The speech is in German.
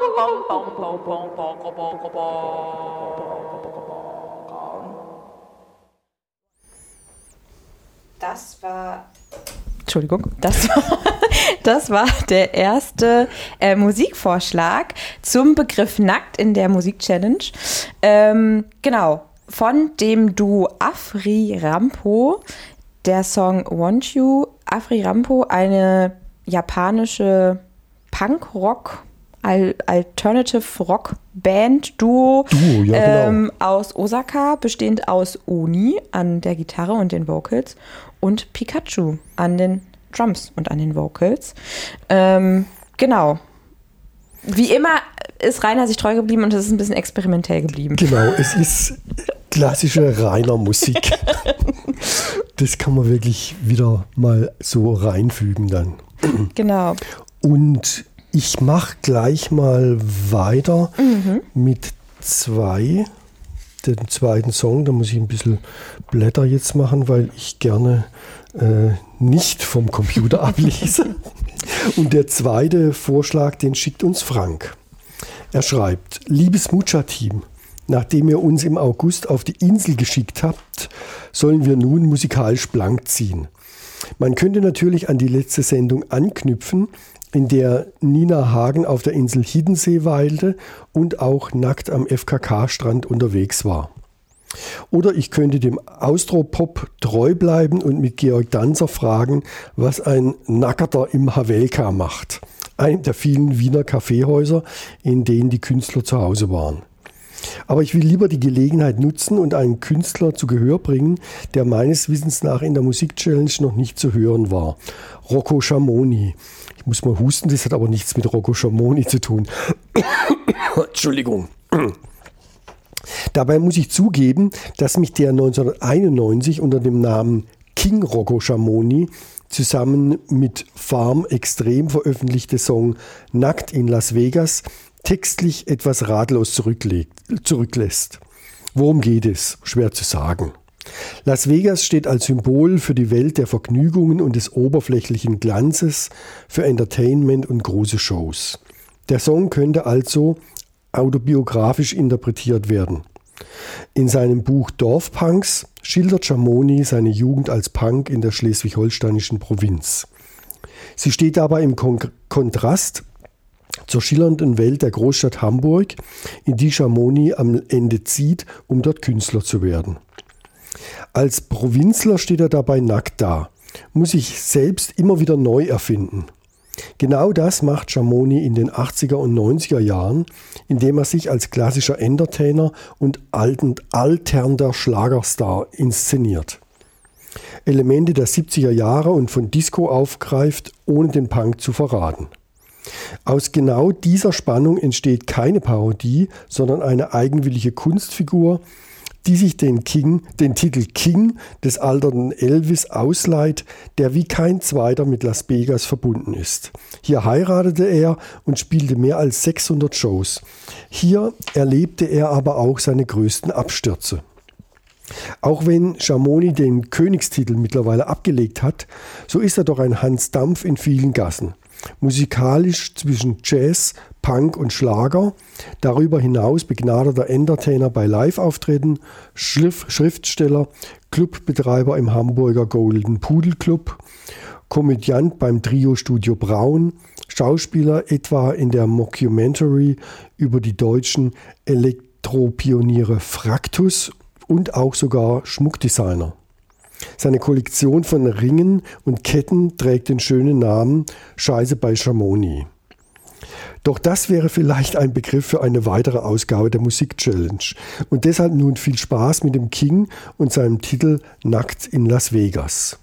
Entschuldigung, das war der erste Musikvorschlag zum Begriff nackt in der Musik-Challenge. Genau, von dem Duo Afri Rampo, der Song Want You. Afri Rampo, eine japanische Punk-Rock, Alternative Rock Band Duo, ja, genau. Aus Osaka, bestehend aus Oni an der Gitarre und den Vocals und Pikachu an den Drums und an den Vocals. Genau. Wie immer ist Rainer sich treu geblieben und es ist ein bisschen experimentell geblieben. Genau, es ist klassische Rainer Musik. Das kann man wirklich wieder mal so reinfügen dann. Genau. Und ich mache gleich mal weiter mit den zweiten Song. Da muss ich ein bisschen Blätter jetzt machen, weil ich gerne nicht vom Computer ablese. Und der zweite Vorschlag, den schickt uns Frank. Er schreibt: Liebes Mucha-Team, nachdem ihr uns im August auf die Insel geschickt habt, sollen wir nun musikalisch blank ziehen. Man könnte natürlich an die letzte Sendung anknüpfen, in der Nina Hagen auf der Insel Hiddensee weilte und auch nackt am FKK-Strand unterwegs war. Oder ich könnte dem Austropop treu bleiben und mit Georg Danzer fragen, was ein Nackerter im Havelka macht. Einem der vielen Wiener Kaffeehäuser, in denen die Künstler zu Hause waren. Aber ich will lieber die Gelegenheit nutzen und einen Künstler zu Gehör bringen, der meines Wissens nach in der Musik-Challenge noch nicht zu hören war. Rocco Schamoni. Ich muss mal husten, das hat aber nichts mit Rocco Schamoni zu tun. Entschuldigung. Dabei muss ich zugeben, dass mich der 1991 unter dem Namen King Rocco Schamoni zusammen mit Farm Extrem veröffentlichte Song Nackt in Las Vegas textlich etwas ratlos zurücklässt. Worum geht es? Schwer zu sagen. Las Vegas steht als Symbol für die Welt der Vergnügungen und des oberflächlichen Glanzes, für Entertainment und große Shows. Der Song könnte also autobiografisch interpretiert werden. In seinem Buch Dorfpunks schildert Schamoni seine Jugend als Punk in der schleswig-holsteinischen Provinz. Sie steht dabei im Kontrast zur schillernden Welt der Großstadt Hamburg, in die Schamoni am Ende zieht, um dort Künstler zu werden. Als Provinzler steht er dabei nackt da, muss sich selbst immer wieder neu erfinden. Genau das macht Schamoni in den 80er und 90er Jahren, indem er sich als klassischer Entertainer und alternder Schlagerstar inszeniert. Elemente der 70er Jahre und von Disco aufgreift, ohne den Punk zu verraten. Aus genau dieser Spannung entsteht keine Parodie, sondern eine eigenwillige Kunstfigur, die sich den Titel King des alternden Elvis ausleiht, der wie kein zweiter mit Las Vegas verbunden ist. Hier heiratete er und spielte mehr als 600 Shows. Hier erlebte er aber auch seine größten Abstürze. Auch wenn Schamoni den Königstitel mittlerweile abgelegt hat, so ist er doch ein Hans Dampf in vielen Gassen. Musikalisch zwischen Jazz, Punk und Schlager, darüber hinaus begnadeter Entertainer bei Live-Auftritten, Schriftsteller, Clubbetreiber im Hamburger Golden Pudel Club, Komödiant beim Trio Studio Braun, Schauspieler etwa in der Mockumentary über die deutschen Elektropioniere Fraktus und auch sogar Schmuckdesigner. Seine Kollektion von Ringen und Ketten trägt den schönen Namen Scheiße bei Schamoni. Doch das wäre vielleicht ein Begriff für eine weitere Ausgabe der Musik-Challenge. Und deshalb nun viel Spaß mit dem King und seinem Titel Nackt in Las Vegas.